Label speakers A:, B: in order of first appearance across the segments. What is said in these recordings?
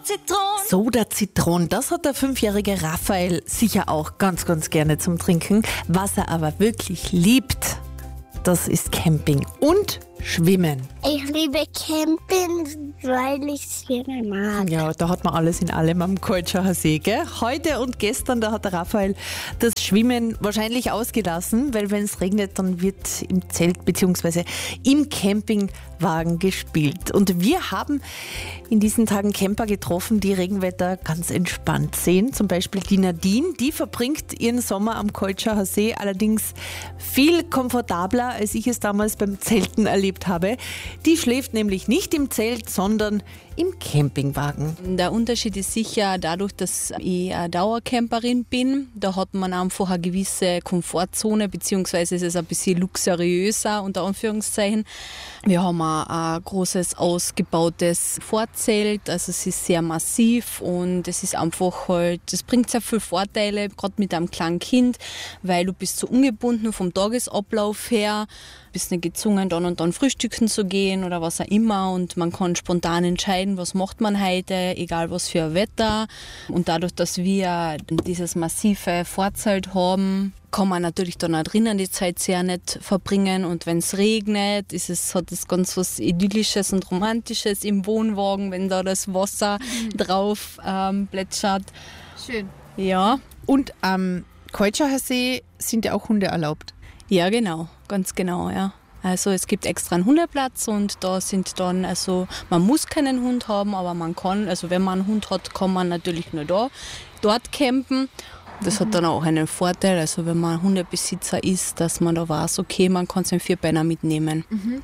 A: Soda Zitron, das hat der 5-jährige Raphael sicher auch ganz, ganz gerne zum Trinken. Was er aber wirklich liebt, das ist Camping und Schwimmen.
B: Ich liebe Camping, weil ich es gerne mag.
A: Ja, da hat man alles in allem am Koltschacher See, gell? Heute und gestern, da hat der Raphael das Schwimmen wahrscheinlich ausgelassen, weil wenn es regnet, dann wird im Zelt bzw. im Campingwagen gespielt. Und wir haben in diesen Tagen Camper getroffen, die Regenwetter ganz entspannt sehen. Zum Beispiel die Nadine, die verbringt ihren Sommer am Koltschacher See, allerdings viel komfortabler, als ich es damals beim Zelten erlebt habe. Die schläft nämlich nicht im Zelt, sondern im Campingwagen.
C: Der Unterschied ist sicher dadurch, dass ich eine Dauercamperin bin. Da hat man einfach eine gewisse Komfortzone, beziehungsweise ist es ein bisschen luxuriöser, unter Anführungszeichen. Wir haben ein großes, ausgebautes Vorzelt, also es ist sehr massiv und es ist einfach halt, das bringt sehr viele Vorteile, gerade mit einem kleinen Kind, weil du bist so ungebunden vom Tagesablauf her, bist nicht gezwungen, dann und dann frühstücken zu gehen oder was auch immer und man kann spontan entscheiden, was macht man heute, egal was für ein Wetter. Und dadurch, dass wir dieses massive Vorzelt haben, kann man natürlich dann auch drinnen die Zeit sehr nett verbringen und wenn es regnet, hat es ganz was Idyllisches und Romantisches im Wohnwagen, wenn da das Wasser drauf plätschert.
A: Schön.
C: Ja.
A: Und am Koltschacher See sind ja auch Hunde erlaubt.
C: Ja, genau, ganz genau, ja. Also es gibt extra einen Hundeplatz und da sind dann, also man muss keinen Hund haben, aber man kann, also wenn man einen Hund hat, kann man natürlich nur dort campen. Das hat dann auch einen Vorteil, also wenn man Hundebesitzer ist, dass man da weiß, okay, man kann seinen Vierbeiner mitnehmen.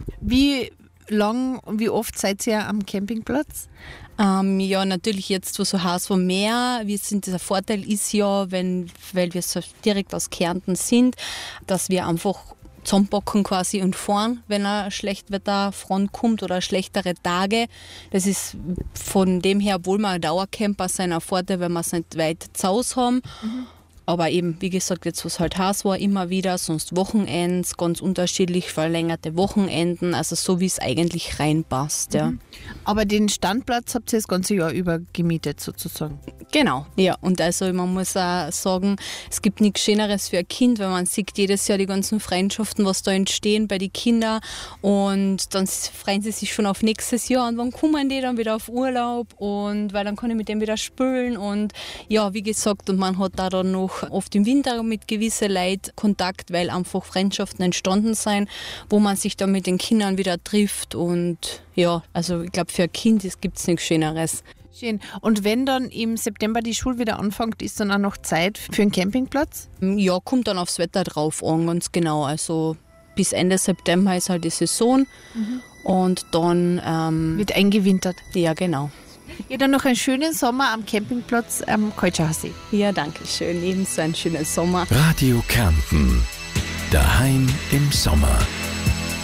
A: Wie lang und wie oft seid ihr am Campingplatz?
C: Ja, natürlich jetzt, wo so heiß vom Meer. Dieser Vorteil ist ja, weil wir so direkt aus Kärnten sind, dass wir einfach zusammenpacken quasi und fahren, wenn eine Schlechtwetterfront kommt oder schlechtere Tage. Das ist von dem her, obwohl wir ein Dauercamper sind, ein Vorteil, weil wir es nicht weit zu Hause haben. Aber eben, wie gesagt, jetzt was halt heiß war, immer wieder, sonst Wochenends, ganz unterschiedlich, verlängerte Wochenenden, also so wie es eigentlich reinpasst. Ja.
A: Aber den Standplatz habt ihr das ganze Jahr über gemietet sozusagen?
C: Genau, ja. Und also man muss auch sagen, es gibt nichts Schöneres für ein Kind, weil man sieht jedes Jahr die ganzen Freundschaften, was da entstehen bei den Kindern und dann freuen sie sich schon auf nächstes Jahr und wann kommen die dann wieder auf Urlaub und weil dann kann ich mit dem wieder spielen und ja, wie gesagt, und man hat da dann noch oft im Winter mit gewissen Leuten Kontakt, weil einfach Freundschaften entstanden sind, wo man sich dann mit den Kindern wieder trifft und ja, also ich glaube für ein Kind gibt es nichts Schöneres.
A: Schön. Und wenn dann im September die Schule wieder anfängt, ist dann auch noch Zeit für einen Campingplatz?
C: Ja, kommt dann aufs Wetter drauf an, ganz genau. Also bis Ende September ist halt die Saison und dann
A: wird eingewintert.
C: Ja, genau.
A: Ja, dann noch einen schönen Sommer am Campingplatz am Koltschacher See.
C: Ja, danke schön. Ebenso einen schönen Sommer.
D: Radio Kärnten. Daheim im Sommer.